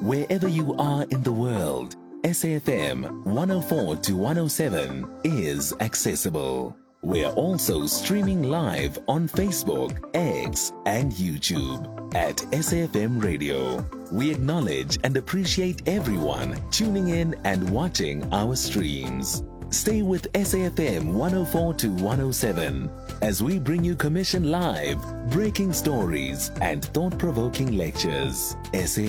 Wherever you are in the world, SAFM 104 to 107 is accessible. We're also streaming live on Facebook, X, and YouTube at SAFM Radio. We acknowledge and appreciate everyone tuning in and watching our streams. Stay with SAFM 104 to 107 as we bring you commission live, breaking stories, and thought-provoking lectures.